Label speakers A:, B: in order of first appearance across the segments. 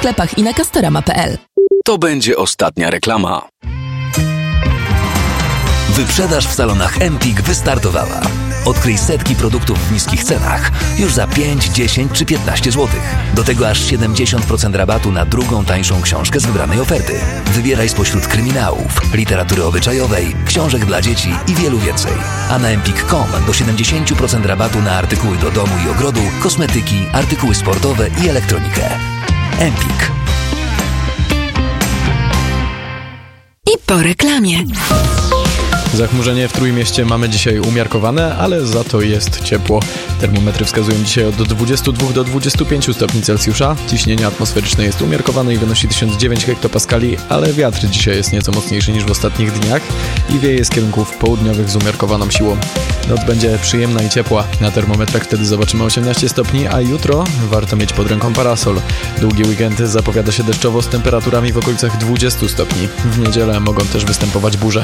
A: sklepach i na castorama.pl.
B: To będzie ostatnia reklama. Wyprzedaż w salonach Empik wystartowała. Odkryj setki produktów w niskich cenach już za 5, 10 czy 15 zł. Do tego aż 70% rabatu na drugą tańszą książkę z wybranej oferty. Wybieraj spośród kryminałów, literatury obyczajowej, książek dla dzieci i wielu więcej. A na empik.com do 70% rabatu na artykuły do domu i ogrodu, kosmetyki, artykuły sportowe i elektronikę. Empik.
A: I po reklamie.
C: Zachmurzenie w Trójmieście mamy dzisiaj umiarkowane, ale za to jest ciepło. Termometry wskazują dzisiaj od 22 do 25 stopni Celsjusza. Ciśnienie atmosferyczne jest umiarkowane i wynosi 1009 hektopaskali, ale wiatr dzisiaj jest nieco mocniejszy niż w ostatnich dniach i wieje z kierunków południowych z umiarkowaną siłą. Noc będzie przyjemna i ciepła. Na termometrach wtedy zobaczymy 18 stopni, a jutro warto mieć pod ręką parasol. Długi weekend zapowiada się deszczowo z temperaturami w okolicach 20 stopni. W niedzielę mogą też występować burze.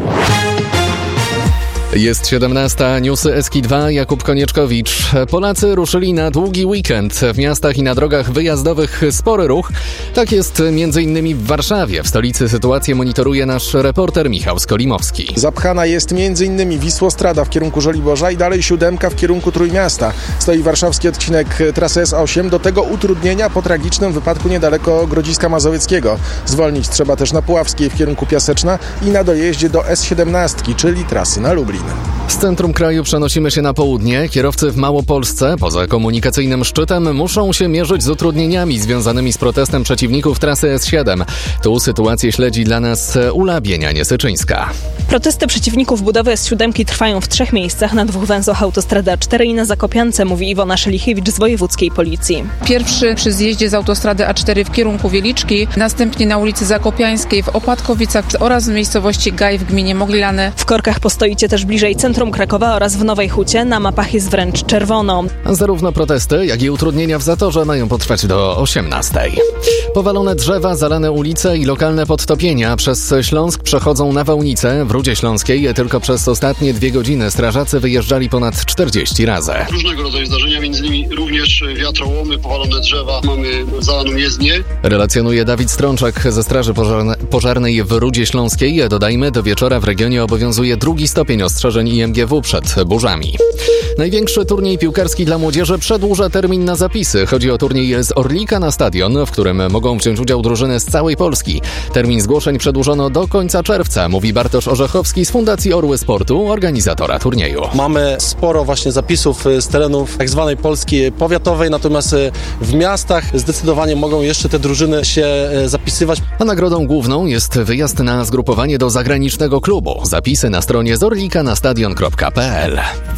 D: Jest 17, newsy Eski2, Jakub Konieczkowicz. Polacy ruszyli na długi weekend. W miastach i na drogach wyjazdowych spory ruch. Tak jest m.in. w Warszawie. W stolicy sytuację monitoruje nasz reporter Michał Skolimowski.
E: Zapchana jest m.in. Wisłostrada w kierunku Żoliborza i dalej 7 w kierunku Trójmiasta. Stoi warszawski odcinek trasy S8. Do tego utrudnienia po tragicznym wypadku niedaleko Grodziska Mazowieckiego. Zwolnić trzeba też na Puławskiej w kierunku Piaseczna i na dojeździe do S17, czyli trasy na Lublin.
D: Z centrum kraju przenosimy się na południe. Kierowcy w Małopolsce poza komunikacyjnym szczytem muszą się mierzyć z utrudnieniami związanymi z protestem przeciwników trasy S7. Tu sytuację śledzi dla nas Ula Bienia-Niesyczyńska.
F: Protesty przeciwników budowy S7 trwają w 3 miejscach na 2 węzłach autostrady A4 i na Zakopiance, mówi Iwona Szelichiewicz z wojewódzkiej policji.
G: Pierwszy przy zjeździe z autostrady A4 w kierunku Wieliczki, następnie na ulicy Zakopiańskiej w Opatkowicach oraz w miejscowości Gaj w gminie Moglilany.
F: W korkach postoicie też bliżej centrum Krakowa oraz w Nowej Hucie. Na mapach jest wręcz czerwono.
D: Zarówno protesty, jak i utrudnienia w zatorze mają potrwać do 18. Powalone drzewa, zalane ulice i lokalne podtopienia przez Śląsk przechodzą na Wałnicę. W Rudzie Śląskiej tylko przez ostatnie 2 godziny strażacy wyjeżdżali ponad 40 razy.
H: Różnego rodzaju zdarzenia, między innymi również wiatrołomy, powalone drzewa, mamy zalaną jezdnię.
D: Relacjonuje Dawid Strączak ze Straży Pożarnej w Rudzie Śląskiej. Dodajmy, do wieczora w regionie obowiązuje 2. stopień ostrzeżeń IMGW przed burzami. Największy turniej piłkarski dla młodzieży przedłuża termin na zapisy. Chodzi o turniej z Orlika na Stadion, w którym mogą wziąć udział drużyny z całej Polski. Termin zgłoszeń przedłużono do końca czerwca, mówi Bartosz Orzechowski z Fundacji Orły Sportu, organizatora turnieju.
I: Mamy sporo właśnie zapisów z terenów tak zwanej Polski powiatowej, natomiast w miastach zdecydowanie mogą jeszcze te drużyny się zapisywać.
D: A nagrodą główną jest wyjazd na zgrupowanie do zagranicznego klubu. Zapisy na stronie zorlikanastadion.pl.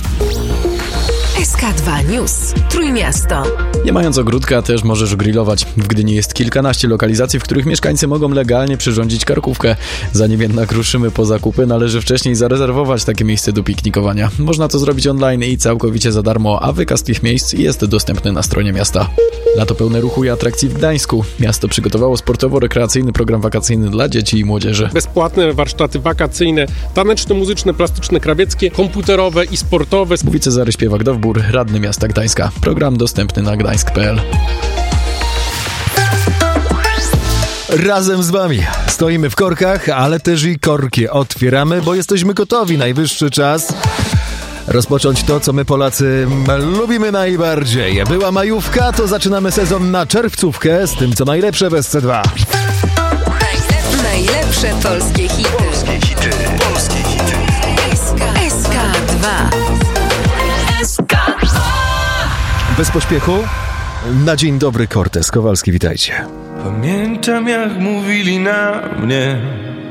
A: SK2 News. Trójmiasto.
C: Nie mając ogródka też możesz grillować. W Gdyni jest kilkanaście lokalizacji, w których mieszkańcy mogą legalnie przyrządzić karkówkę. Zanim jednak ruszymy po zakupy, należy wcześniej zarezerwować takie miejsce do piknikowania. Można to zrobić online i całkowicie za darmo, a wykaz tych miejsc jest dostępny na stronie miasta. Lato pełne ruchu i atrakcji w Gdańsku. Miasto przygotowało sportowo-rekreacyjny program wakacyjny dla dzieci i młodzieży.
J: Bezpłatne warsztaty wakacyjne, taneczne, muzyczne, plastyczne, krawieckie, komputerowe i sportowe.
C: Mówi Cezary Śpiewak-Dowbór, radny miasta Gdańska. Program dostępny na gdańsk.pl.
K: Razem z wami stoimy w korkach, ale też i korki otwieramy, bo jesteśmy gotowi. Najwyższy czas rozpocząć to, co my Polacy lubimy najbardziej. Była majówka, to zaczynamy sezon na czerwcówkę z tym, co najlepsze w SC2.
A: Najlepsze polskie hity.
K: Polskie hity.
A: SK2.
K: Bez pośpiechu, na dzień dobry Cortez Kowalski, witajcie.
L: Pamiętam jak mówili na mnie,